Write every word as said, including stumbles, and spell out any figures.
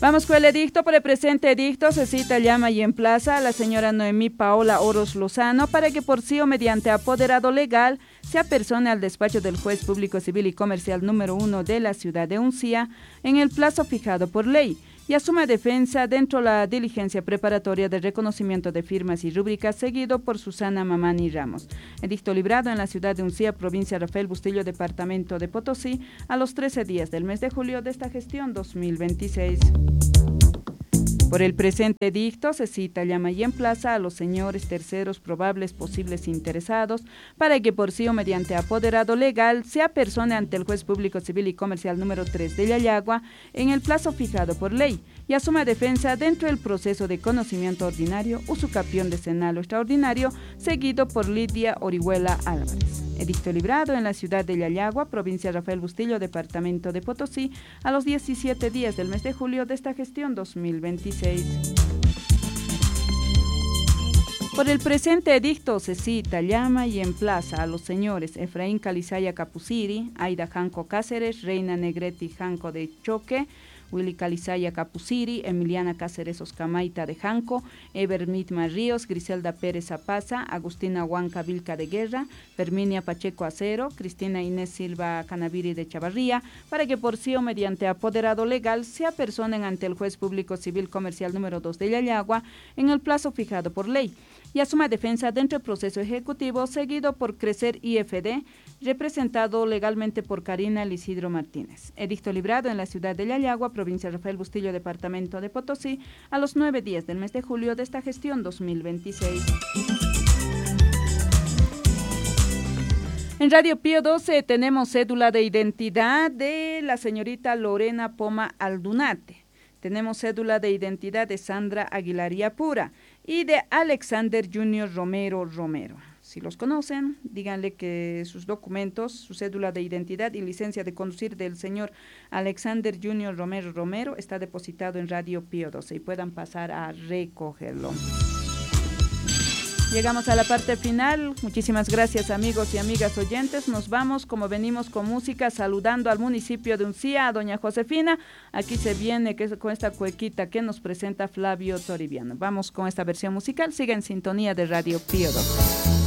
Vamos con el edicto. Por el presente edicto se cita, llama y emplaza a la señora Noemí Paola Oros Lozano para que por sí o mediante apoderado legal se apersone al despacho del juez público civil y comercial número uno de la ciudad de Uncía en el plazo fijado por ley y asuma defensa dentro de la diligencia preparatoria de reconocimiento de firmas y rúbricas seguido por Susana Mamani Ramos. Edicto librado en la ciudad de Uncía, provincia Rafael Bustillo, departamento de Potosí, a los trece días del mes de julio de esta gestión dos mil veintiséis. Por el presente edicto se cita, llama y emplaza a los señores terceros probables posibles interesados para que por sí o mediante apoderado legal se apersone ante el juez público civil y comercial número tres de Yayagua en el plazo fijado por ley y asuma defensa dentro del proceso de conocimiento ordinario usucapión decenal o extraordinario seguido por Lidia Orihuela Álvarez. Edicto librado en la ciudad de Yayagua, provincia Rafael Bustillo, departamento de Potosí, a los diecisiete días del mes de julio de esta gestión dos mil veintiséis. Por el presente edicto se cita, llama y emplaza a los señores Efraín Calizaya Capuciri, Aida Janco Cáceres, Reina Negreti Janco de Choque, Willy Calizaya Capuciri, Emiliana Cáceres Oscamaita de Janco, Eber Mitma Ríos, Griselda Pérez Zapaza, Agustina Huanca Vilca de Guerra, Ferminia Pacheco Acero, Cristina Inés Silva Canaviri de Chavarría, para que por sí o mediante apoderado legal se apersonen ante el juez público civil comercial número dos de Yayagua en el plazo fijado por ley y asuma defensa dentro del proceso ejecutivo seguido por Crecer I F D, representado legalmente por Karina Lisidro Martínez. Edicto librado en la ciudad de Yayagua, provincia Rafael Bustillo, departamento de Potosí, a los nueve días del mes de julio de esta gestión dos mil veintiséis. En Radio Pío doce tenemos cédula de identidad de la señorita Lorena Poma Aldunate. Tenemos cédula de identidad de Sandra Aguilaría Pura y de Alexander Junior Romero Romero. Si los conocen, díganle que sus documentos, su cédula de identidad y licencia de conducir del señor Alexander Junior Romero Romero está depositado en Radio Pío doce y puedan pasar a recogerlo. Llegamos a la parte final. Muchísimas gracias, amigos y amigas oyentes. Nos vamos, como venimos, con música, saludando al municipio de Uncía, a doña Josefina. Aquí se viene que es con esta cuequita que nos presenta Flavio Toribiano. Vamos con esta versión musical. Siga en sintonía de Radio Pío doce.